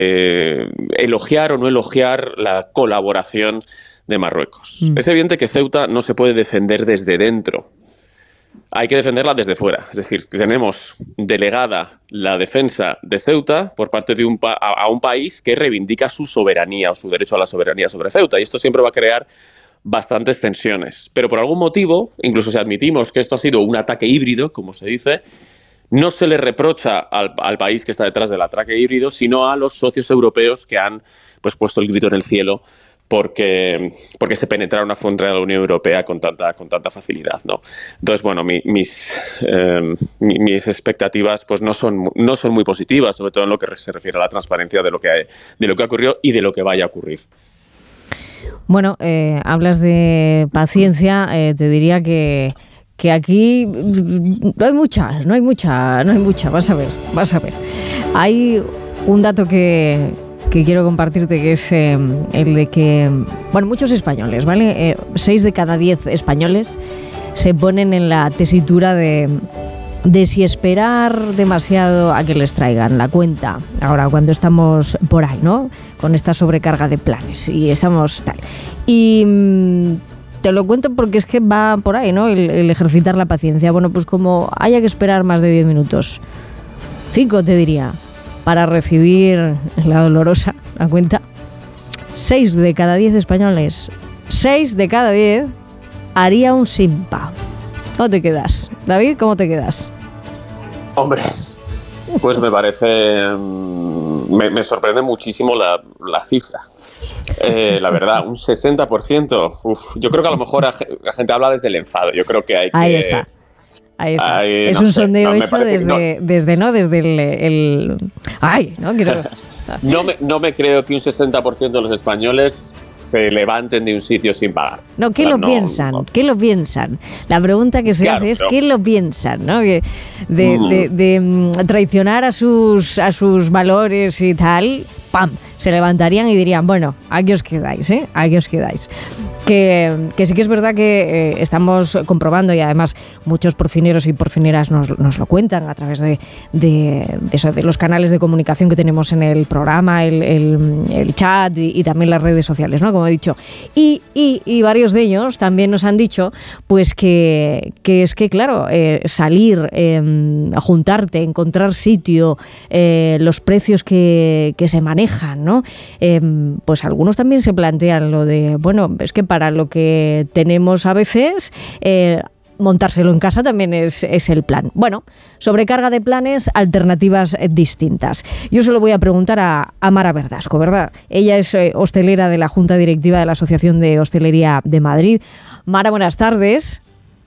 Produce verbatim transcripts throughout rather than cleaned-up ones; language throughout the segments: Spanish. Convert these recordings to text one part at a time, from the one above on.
eh, elogiar o no elogiar la colaboración de Marruecos. Mm. Es evidente que Ceuta no se puede defender desde dentro. Hay que defenderla desde fuera. Es decir, tenemos delegada la defensa de Ceuta por parte de un pa- a, a un país que reivindica su soberanía o su derecho a la soberanía sobre Ceuta. Y esto siempre va a crear bastantes tensiones. Pero por algún motivo, incluso si admitimos que esto ha sido un ataque híbrido, como se dice, no se le reprocha al, al país que está detrás del ataque híbrido, sino a los socios europeos que han pues, puesto el grito en el cielo porque, porque se penetraron a fondo de la Unión Europea con tanta, con tanta facilidad, ¿no? Entonces, bueno, mi, mis, eh, mi, mis expectativas pues, no, son, no son muy positivas, sobre todo en lo que se refiere a la transparencia de lo que, de lo que ha ocurrido y de lo que vaya a ocurrir. Bueno, eh, hablas de paciencia, eh, te diría que, que aquí no hay mucha, no hay mucha, no hay mucha, vas a ver, vas a ver. Hay un dato que, que quiero compartirte, que es eh, el de que, bueno, muchos españoles, ¿vale? Eh, seis de cada diez españoles se ponen en la tesitura de... de si esperar demasiado a que les traigan la cuenta, ahora cuando estamos por ahí, ¿no? Con esta sobrecarga de planes y estamos tal. Y mmm, te lo cuento porque es que va por ahí, ¿no? El, el ejercitar la paciencia. Bueno, pues como haya que esperar más de diez minutos, cinco te diría, para recibir la dolorosa, la cuenta, seis de cada diez españoles, seis de cada diez haría un simpa. ¿Cómo te quedas? David, ¿cómo te quedas? Hombre, pues me parece... Me, me sorprende muchísimo la, la cifra. Eh, la verdad, un sesenta por ciento. Uf, yo creo que a lo mejor la gente habla desde el enfado. Yo creo que hay que... Ahí está. Ahí está. Ahí, es no un sé, sondeo no, hecho desde no. desde, ¿no? Desde el... el... Ay, no quiero... no, me, no me creo que un sesenta por ciento de los españoles se levanten de un sitio sin pagar. No, ¿qué o sea, lo no, piensan? No. ¿Qué lo piensan? La pregunta que se claro, hace es pero... ¿qué lo piensan? ¿No? De, de, mm. de, de, de traicionar a sus, a sus valores y tal, ¡pam! Se levantarían y dirían, bueno, aquí os quedáis, ¿eh? Aquí os quedáis. Que, que sí que es verdad que eh, estamos comprobando, y además muchos porfineros y porfineras nos, nos lo cuentan a través de, de, de, eso, de los canales de comunicación que tenemos en el programa, el, el, el chat y, y también las redes sociales, ¿no? Como he dicho. Y, y, y varios de ellos también nos han dicho pues que, que es que, claro, eh, salir, eh, juntarte, encontrar sitio, eh, los precios que, que se manejan, ¿no? Eh, pues algunos también se plantean lo de, bueno, es que para lo que tenemos a veces, eh, montárselo en casa también es, es el plan. Bueno, sobrecarga de planes, alternativas distintas. Yo se lo voy a preguntar a, a Mara Verdasco, ¿verdad? Ella es eh, hostelera de la Junta Directiva de la Asociación de Hostelería de Madrid. Mara, buenas tardes.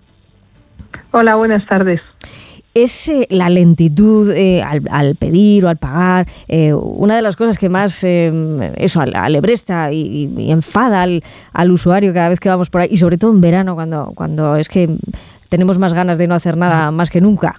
Hola, buenas tardes. ¿Es eh, la lentitud eh, al, al pedir o al pagar eh, una de las cosas que más eh, eso alebresta y, y enfada al, al usuario cada vez que vamos por ahí, y sobre todo en verano cuando, cuando es que tenemos más ganas de no hacer nada más que nunca?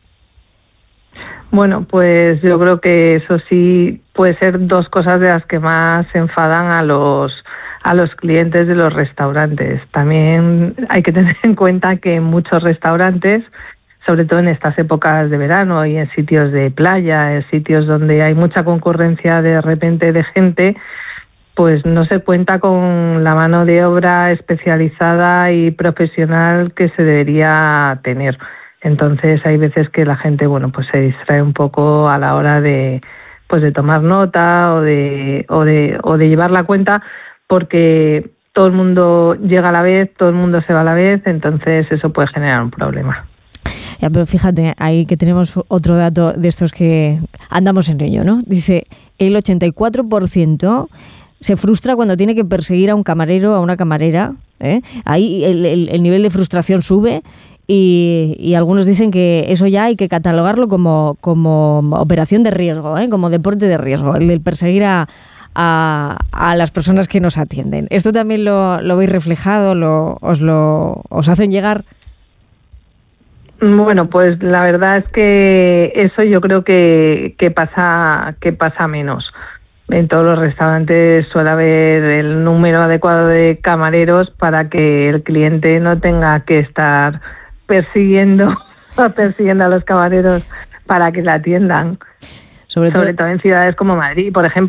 Bueno, pues yo creo que eso sí puede ser dos cosas de las que más enfadan a los a los clientes de los restaurantes. También hay que tener en cuenta que en muchos restaurantes, sobre todo en estas épocas de verano y en sitios de playa, en sitios donde hay mucha concurrencia de repente de gente, pues no se cuenta con la mano de obra especializada y profesional que se debería tener. Entonces hay veces que la gente, bueno, pues se distrae un poco a la hora de, pues de tomar nota o de, o de, o de llevar la cuenta, porque todo el mundo llega a la vez, todo el mundo se va a la vez, entonces eso puede generar un problema. Ya, pero fíjate, ahí que tenemos otro dato de estos que andamos en ello, ¿no? Dice, el ochenta y cuatro por ciento se frustra cuando tiene que perseguir a un camarero, a una camarera, ¿eh? Ahí el, el, el nivel de frustración sube y, y algunos dicen que eso ya hay que catalogarlo como, como operación de riesgo, ¿eh? Como deporte de riesgo, el de perseguir a, a, a las personas que nos atienden. ¿Esto también lo, lo veis reflejado? Lo, os, lo, ¿Os hacen llegar? Bueno, pues la verdad es que eso yo creo que, que pasa que pasa menos. En todos los restaurantes suele haber el número adecuado de camareros para que el cliente no tenga que estar persiguiendo, persiguiendo a los camareros para que la atiendan. Sobre, Sobre todo, todo en ciudades como Madrid, por ejemplo.